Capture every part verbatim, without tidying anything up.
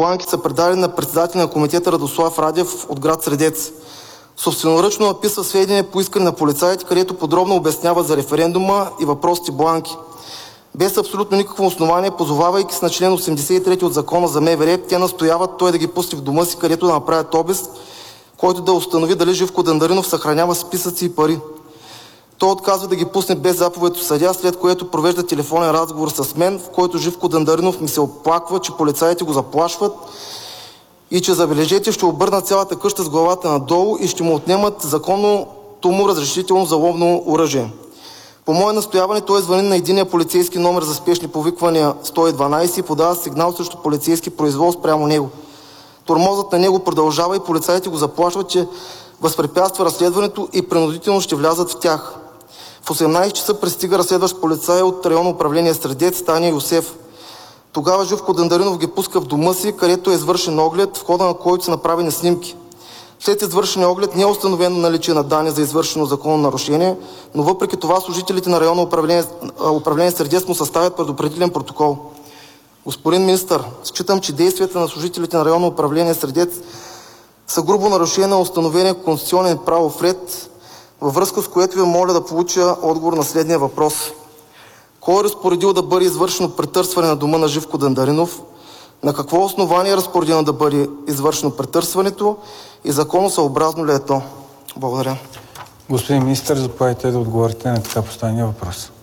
бланки са предадени на председателя на комитета Радослав Радев от град Средец. Собственоръчно написва сведения по искане на полицаите, където подробно обяснява за референдума и въпросите бланки. Без абсолютно никакво основание, позовавайки се на член осемдесет и трети от Закона за МВР, те настояват той да ги пусне в дома си, където да направят обиск, който да установи дали Живко Дъндаринов съхранява списъци и пари. Той отказва да ги пусне без заповед от съдия, след което провежда телефонен разговор с мен, в който Живко Дъндаринов ми се оплаква, че полицаите го заплашват и че, забележете, ще обърнат цялата къща с главата надолу и ще му отнемат законното му разрешително за ловно оръжие. По мое настояване той звъни на единия полицейски номер за спешни повиквания сто и дванадесет и подава сигнал срещу полицейски произвол спрямо него. Тормозът на него продължава и полицаите го заплашват, че възпрепятства разследването и принудително ще влязат в тях. В осемнадесет часа пристига разследващ полицай от районно управление Средец, Таня Йосеф. Тогава Живко Дъндаринов ги пуска в дома си, където е извършен оглед, в хода на който са направени снимки. След извършения оглед не е установено наличие на данни за извършено законно нарушение, но въпреки това служителите на районно управление, управление Средец му съставят предупредителен протокол. Господин министър, считам, че действията на служителите на районно управление Средец са грубо нарушение на установения конституционен правов ред, във връзка с което ви моля да получа отговор на следния въпрос. Кой е разпоредил да бъде извършено претърсване на дома на Живко Дъндаринов? На какво основание е разпоредено да бъде извършено претърсването и законосъобразно ли е то? Благодаря. Господин министър, заповядайте да отговорите на така поставения въпрос.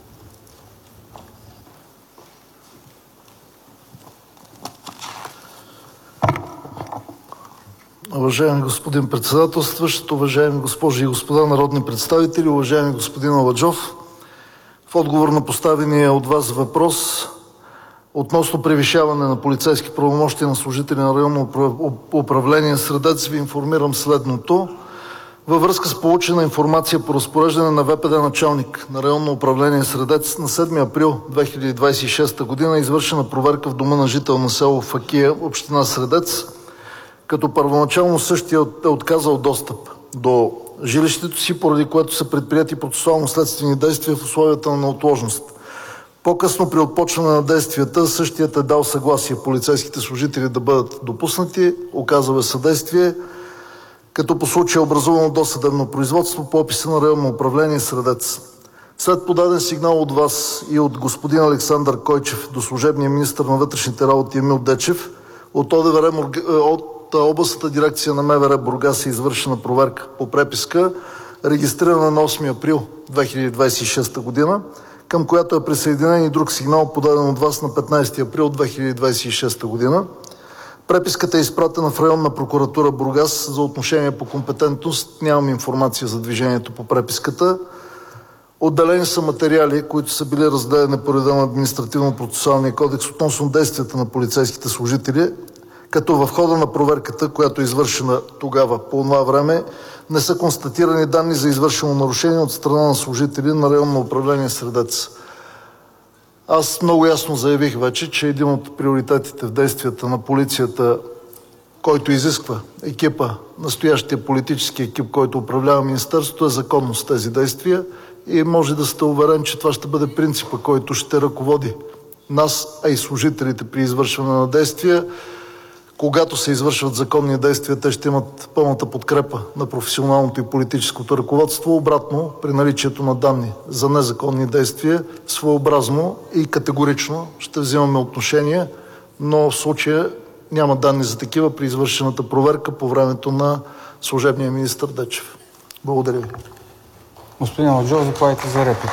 Уважаеми господин председателстващ, уважаеми госпожи и господа народни представители, уважаеми господин Аладжов, в отговор на поставения от вас въпрос относно превишаване на полицейски правомощия на служители на районно управление Средец ви информирам следното. Във връзка с получена информация по разпореждане на ВПД началник на районно управление Средец на седми април две хиляди двадесет и шеста година е извършена проверка в дома на жител на село Факия, община Средец, като първоначално същия е отказал достъп до жилището си, поради което са предприяти процесуално-следствени действия в условията на неотложност. По-късно при отпочване на действията същият е дал съгласие полицейските служители да бъдат допуснати, оказал е съдействие, като по случая е образувано досъдебно производство по описа на районно управление Средец. След подаден сигнал от вас и от господин Александър Койчев до служебния министър на вътрешните работи Емил Дечев, от ОДВР, от областната дирекция на МВР Бургас е извършена проверка по преписка, регистрирана на осми април две хиляди двадесет и шеста година, към която е присъединен и друг сигнал, подаден от вас на петнадесети април две хиляди двадесет и шеста година. Преписката е изпратена в районна прокуратура Бургас за отношение по компетентност. Нямам информация за движението по преписката. Отделени са материали, които са били разгледани по реда на Административно-процесуалния кодекс относно действията на полицейските служители, като в хода на проверката, която е извършена тогава по това време, не са констатирани данни за извършено нарушение от страна на служители на районно управление Средец. Аз много ясно заявих вече, че един от приоритетите в действията на полицията, който изисква екипа, настоящия политически екип, който управлява Министерството, е законност тези действия и може да сте уверен, че това ще бъде принципа, който ще ръководи нас, а и служителите при извършване на действия. Когато се извършват законни действия, те ще имат пълната подкрепа на професионалното и политическото ръководство. Обратно, при наличието на данни за незаконни действия, своеобразно и категорично ще взимаме отношение, но в случая няма данни за такива при извършената проверка по времето на служебния министър Дечев. Благодаря ви. Господин Аладжов, заповядайте за реплика.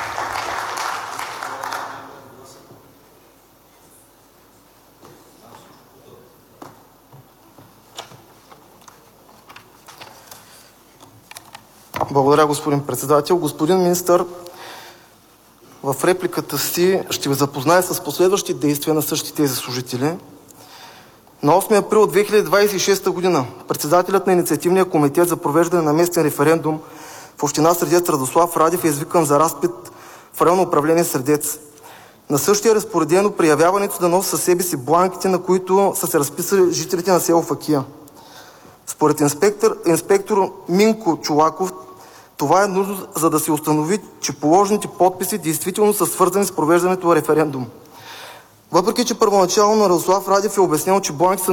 Благодаря, господин председател. Господин министър, в репликата си ще ви запозная с последващи действия на същите тези служители. На осми април две хиляди двадесет и шеста година председателят на инициативния комитет за провеждане на местен референдум в община Средец Радослав Радев е извикан за разпит в районно управление Средец. На същия е разпоредено при явяването да носи със себе си бланките, на които са се разписали жителите на село Факия. Според инспектор, инспектор Минко Чолаков, това е нужно, за да се установи, че положените подписи действително са свързани с провеждането на референдум. Въпреки че първоначално Радослав Радев е обяснил, че бланките са